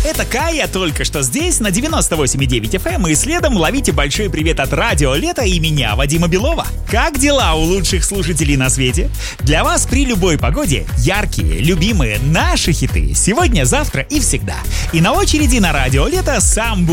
Это Кая только что здесь, на 98,9 FM, и следом ловите большой привет от Радио Лето и меня, Вадима Белова. Как дела у лучших слушателей на свете? Для вас при любой погоде яркие, любимые наши хиты сегодня, завтра и всегда. И на очереди на Радио Лето сам